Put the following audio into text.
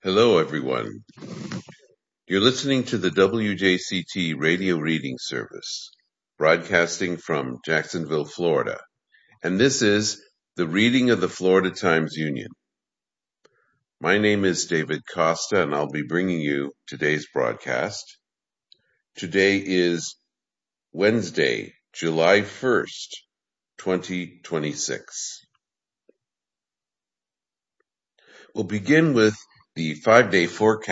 Hello, everyone. You're listening to the WJCT Radio Reading Service, broadcasting from Jacksonville, Florida. And this is the reading of the Florida Times-Union. My name is David Costa, and I'll be bringing you today's broadcast. Today is Wednesday, July 1st, 2026. We'll begin with the 5-day forecast